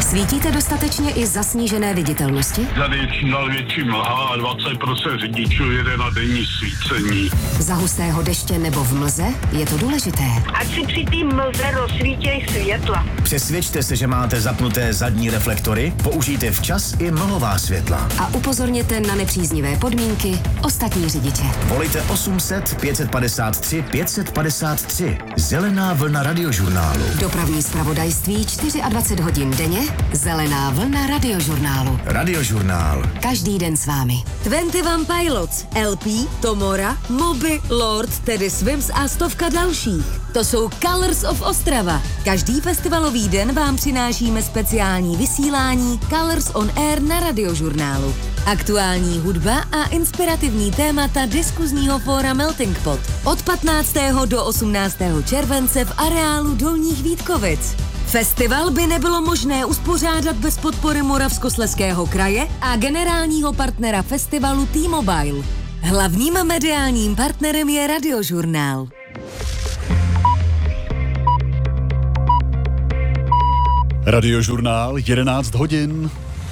Svítíte dostatečně i za snížené viditelnosti? Tady je čím dál větší mlha a 20% řidičů jede na denní svícení. Za hustého deště nebo v mlze je to důležité. Ať si při té mlze rozsvítěj světla. Přesvědčte se, že máte zapnuté zadní reflektory, použijte včas i mlhová světla. A upozorněte na nepříznivé podmínky ostatní řidiče. Volejte 800 553 553. Zelená vlna Radiožurnálu. Dopravní zpravodajství 24 hodin denně. Zelená vlna Radiožurnálu. Radiožurnál. Každý den s vámi. 21 Pilots, LP, Tomora, Moby, Lord, Teddy Swims a stovka dalších. To jsou Colors of Ostrava. Každý festivalový den vám přinášíme speciální vysílání Colors on Air na Radiožurnálu. Aktuální hudba a inspirativní témata diskuzního fóra Melting Pot. Od 15. do 18. července v areálu Dolních Vítkovic. Festival by nebylo možné uspořádat bez podpory Moravskoslezského kraje a generálního partnera festivalu T-Mobile. Hlavním mediálním partnerem je Radiožurnál. Radiožurnál 11 hodin.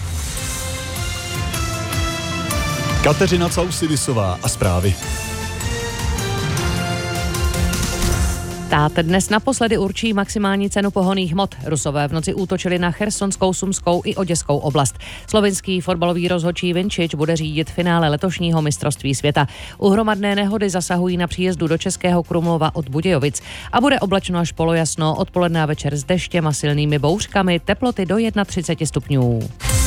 Kateřina Causidisová a zprávy. Stát dnes naposledy určí maximální cenu pohonných hmot. Rusové v noci útočili na chersonskou, Sumskou i Oděskou oblast. Slovinský fotbalový rozhodčí Vinčič bude řídit finále letošního mistrovství světa. U hromadné nehody zasahují na příjezdu do Českého Krumlova od Budějovic. A bude oblačno až polojasno, odpoledne a večer s deštěm a silnými bouřkami, teploty do 31 stupňů.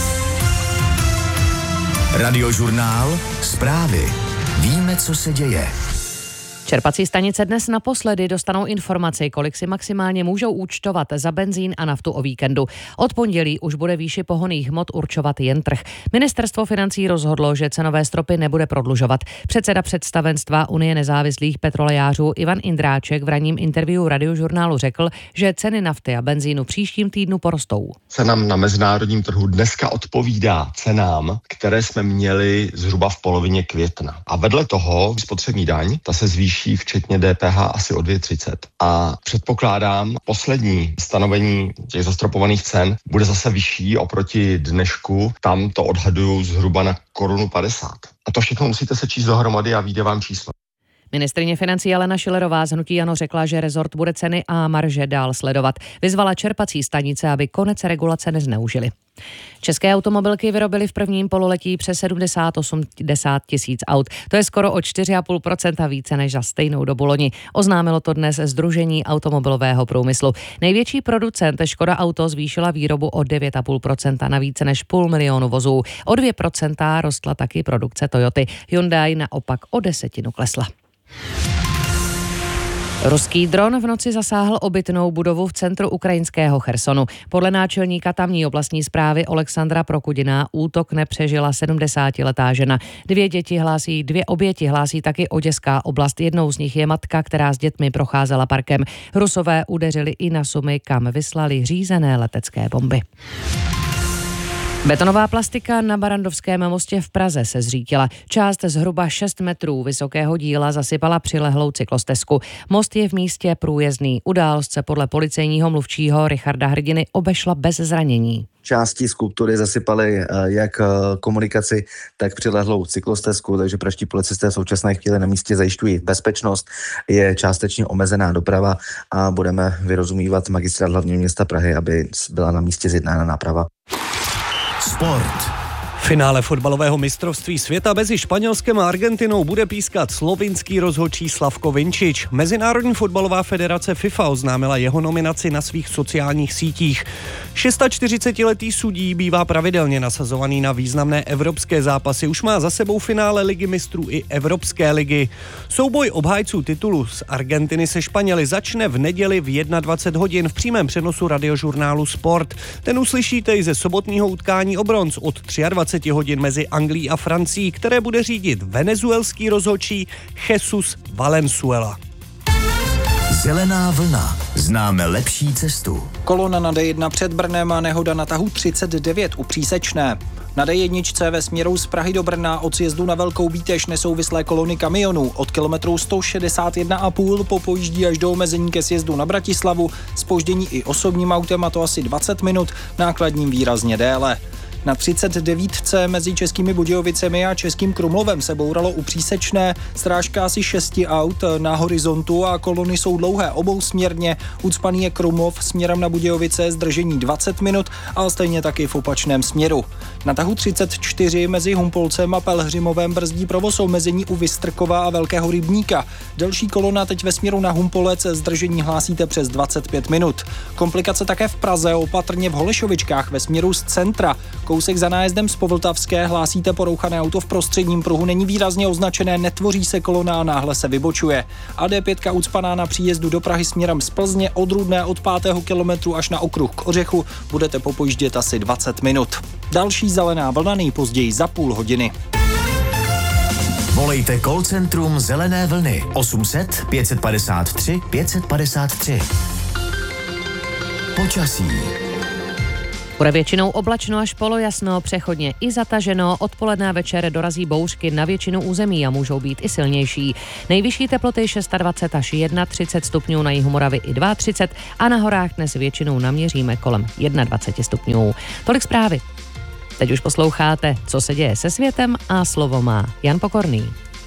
Radiožurnál. Zprávy. Víme, co se děje. Čerpací stanice dnes naposledy dostanou informaci, kolik si maximálně můžou účtovat za benzín a naftu o víkendu. Od pondělí už bude výši pohonných hmot určovat jen trh. Ministerstvo financí rozhodlo, že cenové stropy nebude prodlužovat. Předseda představenstva Unie nezávislých petrolejářů Ivan Indráček v ranním interview Radiožurnálu řekl, že ceny nafty a benzínu příštím týdnu porostou. Cenám na mezinárodním trhu dneska odpovídá cenám, které jsme měli zhruba v polovině května. A vedle toho spotřební daň, ta se zvýší včetně DPH asi o 2,30. A předpokládám, poslední stanovení těch zastropovaných cen bude zase vyšší oproti dnešku. Tam to odhaduju zhruba na 1,50 Kč. A to všechno musíte se číst dohromady a vyjde vám číslo. Ministryně financí Alena Schillerová z hnutí ANO řekla, že rezort bude ceny a marže dál sledovat. Vyzvala čerpací stanice, aby konec regulace nezneužili. České automobilky vyrobily v prvním pololetí přes 80 tisíc aut. To je skoro o 4,5% více než za stejnou dobu loni. Oznámilo to dnes Sdružení automobilového průmyslu. Největší producent Škoda Auto zvýšila výrobu o 9,5% na více než 500 000 vozů. O 2% rostla taky produkce Toyoty. Hyundai naopak o 10% klesla. Ruský dron v noci zasáhl obytnou budovu v centru ukrajinského Chersonu. Podle náčelníka tamní oblastní správy Oleksandra Prokudina útok nepřežila 70letá žena. Dvě oběti hlásí taky Oděská oblast. Jednou z nich je matka, která s dětmi procházela parkem. Rusové udeřili i na Sumy, kam vyslali řízené letecké bomby. Betonová plastika na Barrandovském mostě v Praze se zřítila. Část zhruba 6 metrů vysokého díla zasypala přilehlou cyklostezku. Most je v místě průjezdný. Událost se podle policejního mluvčího Richarda Hrdiny obešla bez zranění. Části skulptury zasypaly jak komunikaci, tak přilehlou cyklostezku, takže pražští policisté v současné chvíli na místě zajišťují bezpečnost. Je částečně omezená doprava a budeme vyrozumívat magistrát hlavního města Prahy, aby byla na místě zjednána náprava. Sport. V finále fotbalového mistrovství světa mezi Španělskem a Argentinou bude pískat slovinský rozhodčí Slavko Vinčič. Mezinárodní fotbalová federace FIFA oznámila jeho nominaci na svých sociálních sítích. 46letý sudí bývá pravidelně nasazovaný na významné evropské zápasy. Už má za sebou finále Ligy mistrů i Evropské ligy. Souboj obhájců titulu z Argentiny se Španěli začne v neděli v 21 hodin v přímém přenosu radiožurnálu Sport. Ten uslyšíte i ze sobotního utkání o bronz od 23 hodin mezi Anglií a Francií, které bude řídit venezuelský rozhodčí Jesus Valenzuela. Zelená vlna. Známe lepší cestu. Kolona na D1 před Brnem a nehoda na tahu 39 u Přísečné. Na D1 ve směru z Prahy do Brna od sjezdu na Velkou Bítež nesouvislé kolony kamionů. Od kilometru 161,5 popojíždí až do omezení ke sjezdu na Bratislavu. Zpoždění i osobním autem, a to asi 20 minut, nákladním výrazně déle. Na 39 mezi Českými Budějovicemi a Českým Krumlovem se bouralo u Přísečné, srážka asi 6 aut na horizontu a kolony jsou dlouhé obousměrně. Ucpaný je Krumlov směrem na Budějovice, zdržení 20 minut a stejně taky v opačném směru. Na tahu 34 mezi Humpolcem a Pelhřimovem brzdí provoz omezení u Vystrkova a Velkého Rybníka. Delší kolona teď ve směru na Humpolec, zdržení hlásíte přes 25 minut. Komplikace také v Praze, opatrně v Holešovičkách ve směru z centra. Kousek za nájezdem z Povltavské hlásíte porouchané auto v prostředním pruhu, není výrazně označené, netvoří se kolona a náhle se vybočuje. A D5 ucpaná na příjezdu do Prahy směrem z Plzně od Rudné od 5. kilometru až na okruh k Ořechu, budete popojíždět asi 20 minut. Další zelená vlna nejpozději za půl hodiny. Volejte call centrum Zelené vlny 800 553 553. Počasí. Bude většinou oblačno až polojasno, přechodně i zataženo, odpoledne a večer dorazí bouřky na většinu území a můžou být i silnější. Nejvyšší teploty 26 až 31 stupňů, na jihu Moravy i 32 a na horách dnes většinou naměříme kolem 21 stupňů. Tolik zprávy. Teď už posloucháte, co se děje se světem, a slovo má Jan Pokorný.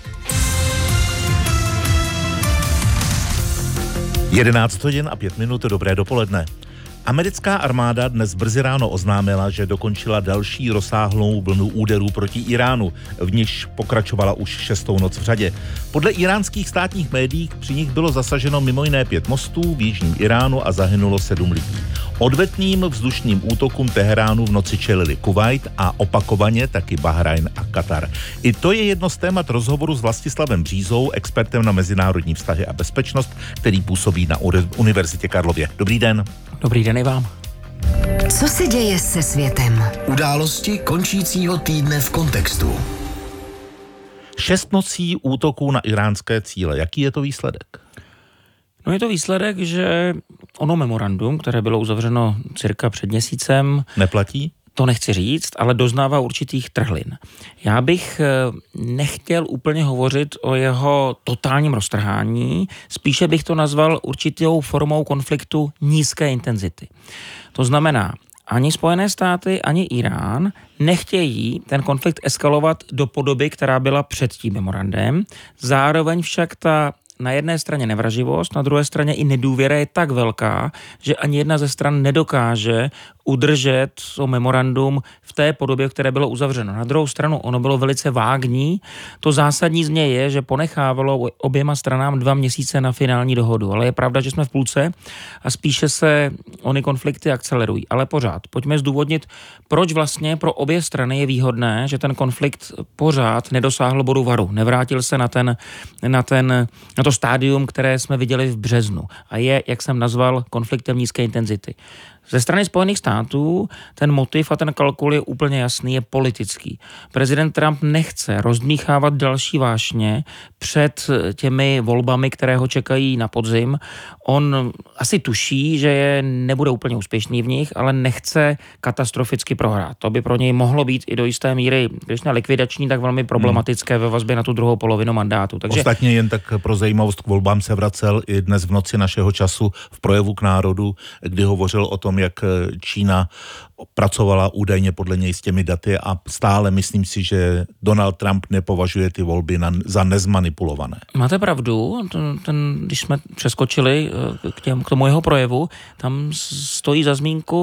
11 hodin a 5 minut, dobré dopoledne. Americká armáda dnes brzy ráno oznámila, že dokončila další rozsáhlou vlnu úderů proti Iránu, v níž pokračovala už 6. noc v řadě. Podle iránských státních médií při nich bylo zasaženo mimo jiné 5 mostů v jižním Iránu a zahynulo 7 lidí. Odvetným vzdušným útokům Teheránu v noci čelili Kuvajt a opakovaně taky Bahrajn a Katar. I to je jedno z témat rozhovoru s Vlastislavem Břízou, expertem na mezinárodní vztahy a bezpečnost, který působí na Univerzitě Karlově. Dobrý den. Dobrý den i vám. Co se děje se světem? Události končícího týdne v kontextu. 6 nocí útoků na iránské cíle. Jaký je to výsledek? No je to výsledek, že ono memorandum, které bylo uzavřeno cirka před měsícem, neplatí? To nechci říct, ale doznává určitých trhlin. Já bych nechtěl úplně hovořit o jeho totálním roztrhání, spíše bych to nazval určitou formou konfliktu nízké intenzity. To znamená, ani Spojené státy, ani Irán nechtějí ten konflikt eskalovat do podoby, která byla před tím memorandem. Zároveň však ta na jedné straně nevraživost, na druhé straně i nedůvěra je tak velká, že ani jedna ze stran nedokáže udržet to memorandum v té podobě, které bylo uzavřeno. Na druhou stranu ono bylo velice vágní. To zásadní z něj je, že ponechávalo oběma stranám 2 měsíce na finální dohodu. Ale je pravda, že jsme v půlce a spíše se ony konflikty akcelerují. Ale pořád, pojďme zdůvodnit, proč vlastně pro obě strany je výhodné, že ten konflikt pořád nedosáhl bodu varu. Nevrátil se na to stádium, které jsme viděli v březnu. A je, jak jsem nazval, konfliktem nízké intenzity. Ze strany Spojených států ten motiv a ten kalkul je úplně jasný, je politický. Prezident Trump nechce rozdmíchávat další vášně před těmi volbami, které ho čekají na podzim. On asi tuší, že je nebude úplně úspěšný v nich, ale nechce katastroficky prohrát. To by pro něj mohlo být i do jisté míry, když ne likvidační, tak velmi problematické ve vazbě na tu druhou polovinu mandátu. Takže ostatně jen tak pro zajímavost, k volbám se vracel i dnes v noci našeho času v projevu k národu, kdy hovořil o tom, jak Čína pracovala údajně podle něj s těmi daty a stále myslím si, že Donald Trump nepovažuje ty volby za nezmanipulované. Máte pravdu, když jsme přeskočili k tomu jeho projevu, tam stojí za zmínku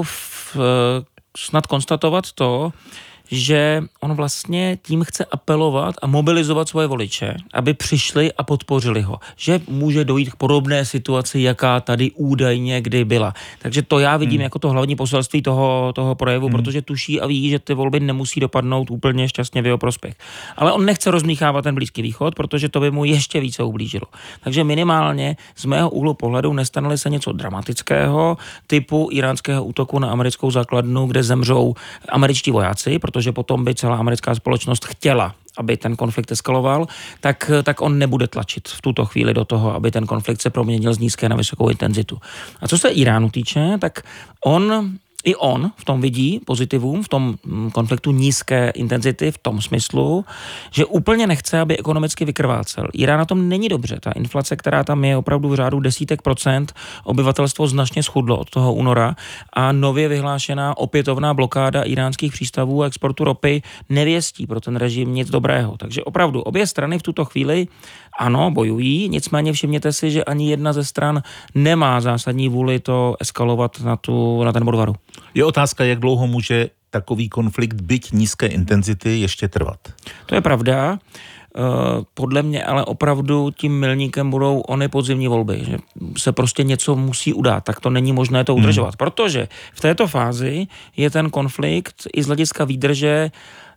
snad konstatovat to, že on vlastně tím chce apelovat a mobilizovat svoje voliče, aby přišli a podpořili ho. Že může dojít k podobné situaci, jaká tady údajně kdy byla. Takže to já vidím jako to hlavní poselství toho projevu, protože tuší a ví, že ty volby nemusí dopadnout úplně šťastně v jeho prospěch. Ale on nechce rozmíchávat ten Blízký východ, protože to by mu ještě více ublížilo. Takže minimálně z mého úhlu pohledu nestane se něco dramatického typu iránského útoku na americkou základnu, kde zemřou američtí vojáci, protože potom by celá americká společnost chtěla, aby ten konflikt eskaloval, tak on nebude tlačit v tuto chvíli do toho, aby ten konflikt se proměnil z nízké na vysokou intenzitu. A co se Iránu týče, tak i on v tom vidí pozitivum, v tom konfliktu nízké intenzity, v tom smyslu, že úplně nechce, aby ekonomicky vykrvácel. Irán na tom není dobře. Ta inflace, která tam je opravdu v řádu desítek procent, obyvatelstvo značně schudlo od toho února a nově vyhlášená opětovná blokáda iránských přístavů a exportu ropy nevěstí pro ten režim nic dobrého. Takže opravdu obě strany v tuto chvíli ano, bojují, nicméně všimněte si, že ani jedna ze stran nemá zásadní vůli to eskalovat na ten bodvaru. Je otázka, jak dlouho může takový konflikt, byť nízké intenzity, ještě trvat. To je pravda. Podle mě ale opravdu tím milníkem budou ony podzimní volby, že se prostě něco musí udát, tak to není možné to udržovat, protože v této fázi je ten konflikt i z hlediska výdrže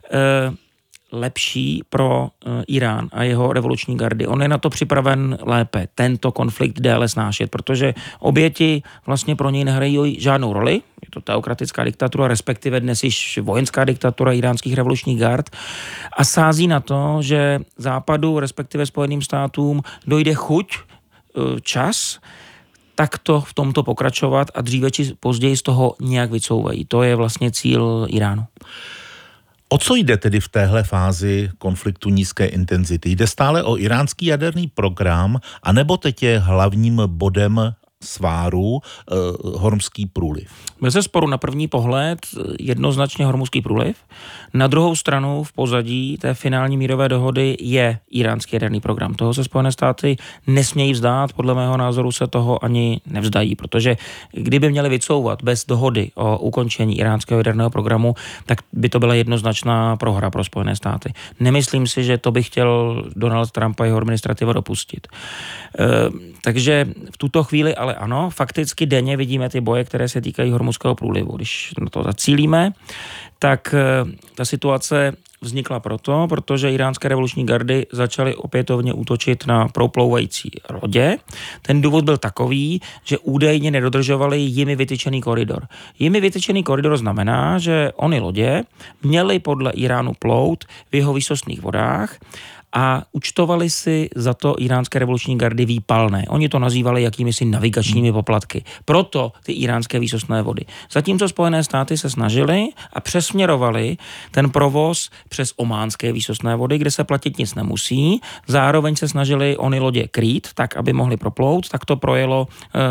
lepší pro Irán a jeho revoluční gardy. On je na to připraven lépe, tento konflikt déle snášet, protože oběti vlastně pro něj nehrají žádnou roli. Je to teokratická diktatura, respektive dnes již vojenská diktatura iránských revolučních gard a sází na to, že Západu, respektive Spojeným státům dojde chuť, čas, takto v tomto pokračovat a dříve či později z toho nějak vycouvají. To je vlastně cíl Iránu. O co jde tedy v téhle fázi konfliktu nízké intenzity? Jde stále o iránský jaderný program, anebo teď je hlavním bodem sváru Hormuzský průliv? Bezesporu na první pohled jednoznačně Hormuzský průliv. Na druhou stranu v pozadí té finální mírové dohody je iránský jaderný program. Toho se Spojené státy nesmějí vzdát, podle mého názoru se toho ani nevzdají, protože kdyby měli vycouvat bez dohody o ukončení iránského jaderného programu, tak by to byla jednoznačná prohra pro Spojené státy. Nemyslím si, že to by chtěl Donald Trump a jeho administrativa dopustit. Takže v tuto chvíli ale ano, fakticky denně vidíme ty boje, které se týkají Hormuzského průlivu. Když na to zacílíme, tak ta situace vznikla protože iránské revoluční gardy začaly opětovně útočit na proplouvající lodě. Ten důvod byl takový, že údajně nedodržovali jimi vytyčený koridor. Jimi vytyčený koridor znamená, že ony lodě měly podle Iránu plout v jeho výsostných vodách a účtovali si za to iránské revoluční gardy výpalné. Oni to nazývali jakýmisi navigačními poplatky. Proto ty iránské výsostné vody. Zatímco Spojené státy se snažili a přesměrovali ten provoz přes ománské výsostné vody, kde se platit nic nemusí. Zároveň se snažili ony lodě krýt, tak aby mohli proplout. Tak to projelo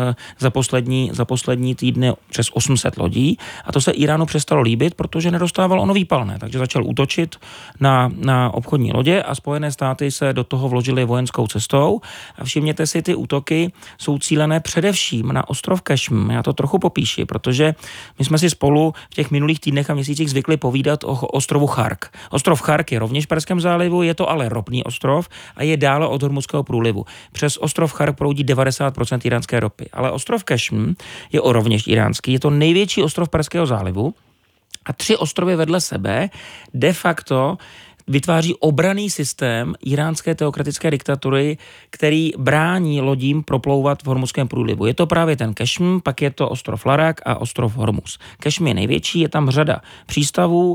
za poslední týdny přes 800 lodí. A to se Iránu přestalo líbit, protože nedostával ono výpalné. Takže začal útočit na obchodní lodě a Spojené státy se do toho vložily vojenskou cestou a všimněte si, ty útoky jsou cílené především na ostrov Kešm. Já to trochu popíši, protože my jsme si spolu v těch minulých týdnech a měsících zvykli povídat o ostrovu Chark. Ostrov Chark je rovněž v Perském zálivu, je to ale ropný ostrov a je dále od Hormuzského průlivu. Přes ostrov Chark proudí 90% iránské ropy, ale ostrov Kešm je rovněž iránský, je to největší ostrov Perského zálivu a 3 ostrovy vedle sebe de facto vytváří obranný systém iránské teokratické diktatury, který brání lodím proplouvat v Hormuzském průlivu. Je to právě ten Kešm, pak je to ostrov Larak a ostrov Hormuz. Kešm je největší, je tam řada přístavů,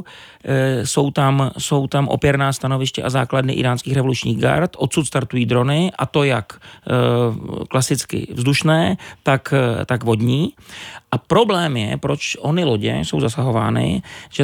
jsou tam opěrná stanoviště a základny iránských revolučních gard, odsud startují drony a to jak klasicky vzdušné, tak vodní. A problém je, proč ony lodě jsou zasahovány,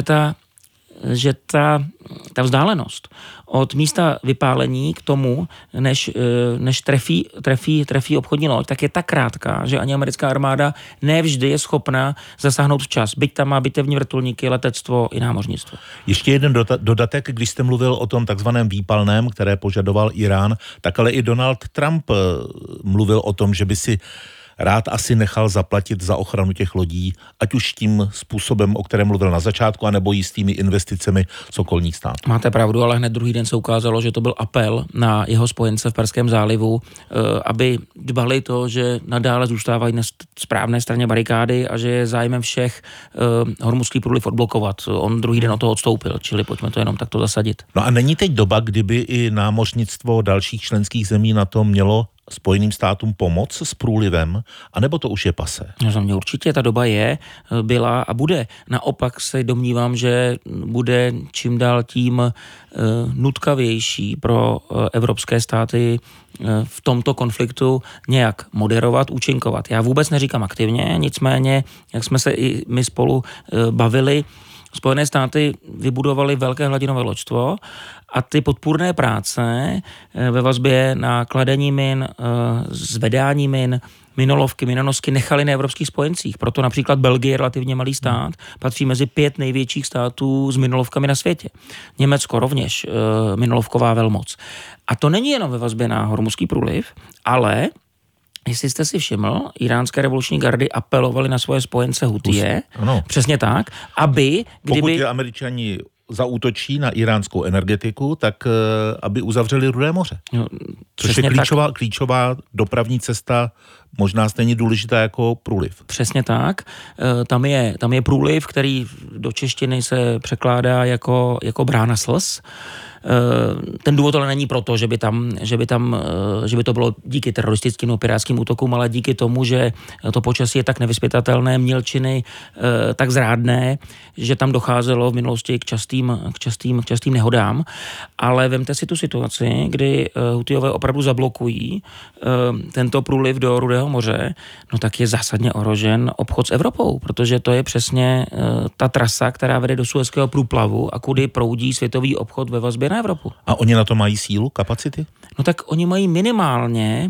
že ta vzdálenost od místa vypálení k tomu, než trefí obchodní loď, tak je tak krátká, že ani americká armáda nevždy je schopna zasáhnout včas. Byť tam má bitevní vrtulníky, letectvo i námořnictvo. Ještě jeden dodatek, když jste mluvil o tom takzvaném výpalném, které požadoval Irán, tak ale i Donald Trump mluvil o tom, že by si rád asi nechal zaplatit za ochranu těch lodí, ať už tím způsobem, o kterém mluvil na začátku, anebo jistými investicemi z okolních států. Máte pravdu, ale hned druhý den se ukázalo, že to byl apel na jeho spojence v Perském zálivu, aby dbali to, že nadále zůstávají na správné straně barikády a že je zájmem všech Hormuzský průliv odblokovat. On druhý den od toho odstoupil, čili pojďme to jenom takto zasadit. No a není teď doba, kdyby i námořnictvo dalších členských zemí na to mělo Spojeným státům pomoc s průlivem, anebo to už je pasé? No za mě určitě ta doba byla a bude. Naopak se domnívám, že bude čím dál tím nutkavější pro evropské státy v tomto konfliktu nějak moderovat, účinkovat. Já vůbec neříkám aktivně, nicméně, jak jsme se i my spolu bavili, Spojené státy vybudovaly velké hladinové loďstvo a ty podpůrné práce ve vazbě na kladení min, zvedání min, minolovky, minonosky nechali na evropských spojencích. Proto například Belgie, relativně malý stát, patří mezi 5 největších států s minolovkami na světě. Německo rovněž minolovková velmoc. A to není jenom ve vazbě na Hormuzský průliv, ale jestli jste si všiml, iránské revoluční gardy apelovali na svoje spojence Hutije, přesně tak, aby... Pokud Američani zaútočí na iránskou energetiku, tak aby uzavřeli Rudé moře. No, což je klíčová dopravní cesta, možná stejně důležitá jako průliv. Přesně tak. Tam je průliv, který do češtiny se překládá jako brána slz. Ten důvod ale není proto, že by to bylo díky teroristickým nebo pirátským útokům, ale díky tomu, že to počasí je tak nevyzpytatelné, mělčiny tak zrádné, že tam docházelo v minulosti k častým nehodám. Ale vemte si tu situaci, kdy Hutijové opravdu zablokují tento průliv do Rudého moře, no tak je zásadně ohrožen obchod s Evropou, protože to je přesně ta trasa, která vede do Suezského průplavu a kudy proudí světový obchod ve vazbě na Evropu. A oni na to mají sílu, kapacity? No tak oni mají minimálně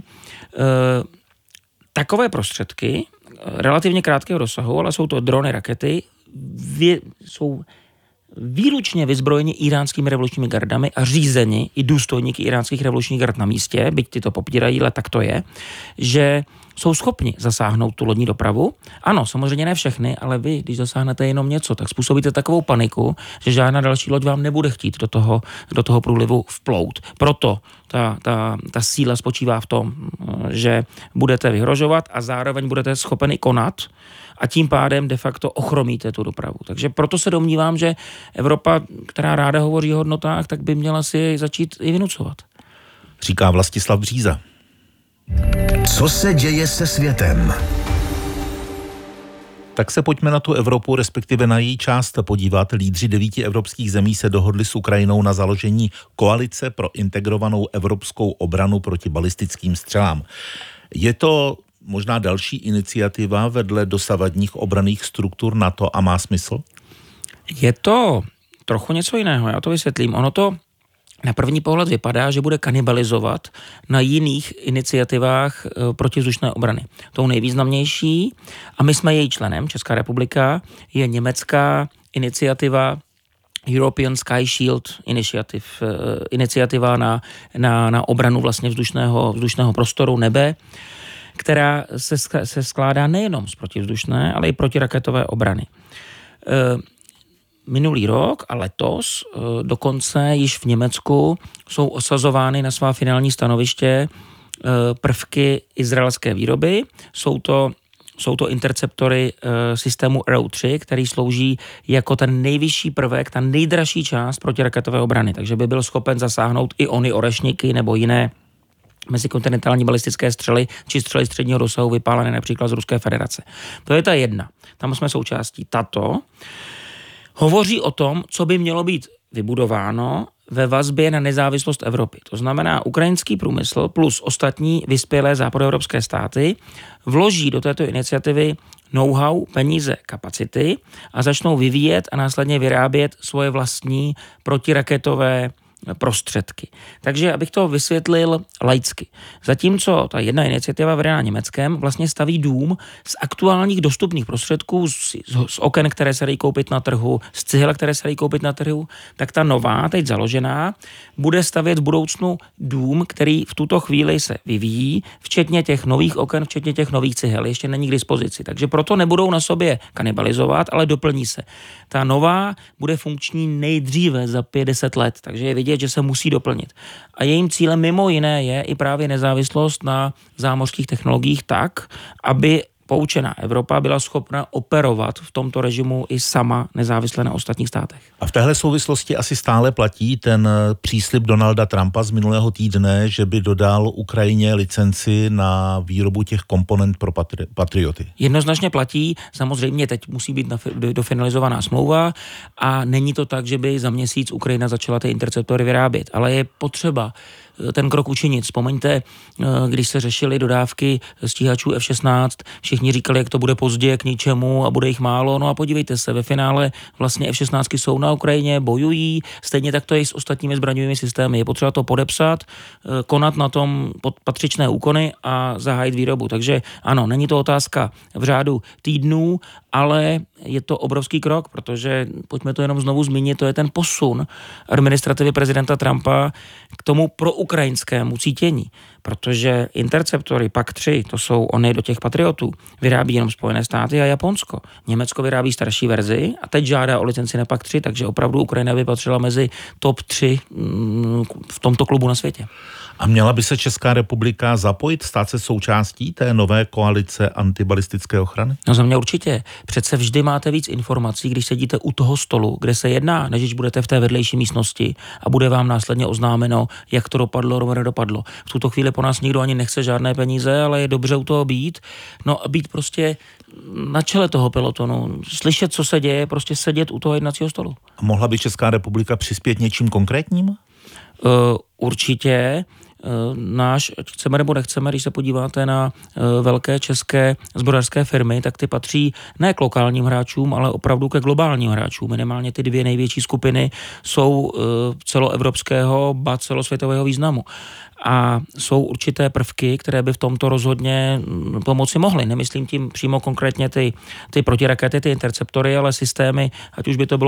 takové prostředky, relativně krátkého rozsahu, ale jsou to drony, rakety, jsou výlučně vyzbrojeni iránskými revolučními gardami a řízeni i důstojníky iránských revolučních gard na místě, byť ty to popírají, ale tak to je, že jsou schopni zasáhnout tu lodní dopravu. Ano, samozřejmě ne všechny, ale vy, když zasáhnete jenom něco, tak způsobíte takovou paniku, že žádná další loď vám nebude chtít do toho průlivu vplout. Proto ta síla spočívá v tom, že budete vyhrožovat a zároveň budete schopni konat a tím pádem de facto ochromíte tu dopravu. Takže proto se domnívám, že Evropa, která ráda hovoří o hodnotách, tak by měla si začít i vynucovat. Říká Vlastislav Bříza. Co se děje se světem? Tak se pojďme na tu Evropu, respektive na její část podívat. Lídři 9 evropských zemí se dohodli s Ukrajinou na založení koalice pro integrovanou evropskou obranu proti balistickým střelám. Je to možná další iniciativa vedle dosavadních obranných struktur NATO a má smysl? Je to trochu něco jiného, já to vysvětlím. Ono to na první pohled vypadá, že bude kanibalizovat na jiných iniciativách protivzdušné obrany. Tou nejvýznamnější, a my jsme její členem, Česká republika, je německá iniciativa European Sky Shield Initiative, iniciativa na obranu vlastně vzdušného prostoru nebe, která se skládá nejenom z protivzdušné, ale i protiraketové obrany. Minulý rok a letos dokonce již v Německu jsou osazovány na svá finální stanoviště prvky izraelské výroby. Jsou to interceptory systému Arrow 3, který slouží jako ten nejvyšší prvek, ta nejdražší část protiraketové obrany, takže by byl schopen zasáhnout i ony orešníky nebo jiné mezikontinentální balistické střely či střely středního dosahu vypálené například z Ruské federace. To je ta jedna. Tam jsme součástí. Tato hovoří o tom, co by mělo být vybudováno ve vazbě na nezávislost Evropy. To znamená, ukrajinský průmysl plus ostatní vyspělé západoevropské státy vloží do této iniciativy know-how, peníze, kapacity a začnou vyvíjet a následně vyrábět svoje vlastní protiraketové prostředky. Takže abych to vysvětlil laicky. Zatímco ta jedna iniciativa vedená Německem vlastně staví dům z aktuálních dostupných prostředků, z oken, které se dají koupit na trhu, z cihel, které se dají koupit na trhu, tak ta nová, teď založená, bude stavět v budoucnu dům, který v tuto chvíli se vyvíjí, včetně těch nových oken, včetně těch nových cihel, ještě není k dispozici. Takže proto nebudou na sobě kanibalizovat, ale doplní se. Ta nová bude funkční nejdříve za 50 let, takže je vidět, že se musí doplnit. A jejím cílem mimo jiné je i právě nezávislost na zámořských technologiích tak, aby poučená Evropa byla schopna operovat v tomto režimu i sama nezávisle na ostatních státech. A v téhle souvislosti asi stále platí ten příslib Donalda Trumpa z minulého týdne, že by dodal Ukrajině licenci na výrobu těch komponent pro Patrioty. Jednoznačně platí, samozřejmě teď musí být dofinalizovaná smlouva a není to tak, že by za měsíc Ukrajina začala ty interceptory vyrábět, ale je potřeba ten krok učinit. Vzpomeňte, když se řešily dodávky stíhačů F-16, všichni říkali, jak to bude pozdě, k ničemu a bude jich málo. No a podívejte se, ve finále vlastně F-16 jsou na Ukrajině, bojují, stejně tak to je s ostatními zbraňovými systémy. Je potřeba to podepsat, konat na tom patřičné úkony a zahájit výrobu. Takže ano, není to otázka v řádu týdnů, ale je to obrovský krok, protože, pojďme to jenom znovu zmínit, to je ten posun administrativy prezidenta Trumpa k tomu proukrajinskému cítění, protože interceptory PAC-3, to jsou ony do těch Patriotů, vyrábí jenom Spojené státy a Japonsko. Německo vyrábí starší verzi a teď žádá o licenci na PAC-3, takže opravdu Ukrajina by patřila mezi top 3 v tomto klubu na světě. A měla by se Česká republika zapojit, stát se součástí té nové koalice antibalistické ochrany? No za mě určitě. Přece vždy máte víc informací, když sedíte u toho stolu, kde se jedná, než když budete v té vedlejší místnosti a bude vám následně oznámeno, jak to dopadlo nebo nedopadlo. V tuto chvíli po nás nikdo ani nechce žádné peníze, ale je dobře u toho být. No a být prostě na čele toho pelotonu, slyšet, co se děje, prostě sedět u toho jednacího stolu. A mohla by Česká republika přispět něčím konkrétním? Určitě. Ať chceme nebo nechceme, když se podíváte na velké české zbrojařské firmy, tak ty patří ne k lokálním hráčům, ale opravdu ke globálním hráčům. Minimálně ty dvě největší skupiny jsou celoevropského, ba celosvětového významu. A jsou určité prvky, které by v tomto rozhodně pomoci mohly. Nemyslím tím přímo konkrétně ty protirakety, ty interceptory, ale systémy, ať už by to bylo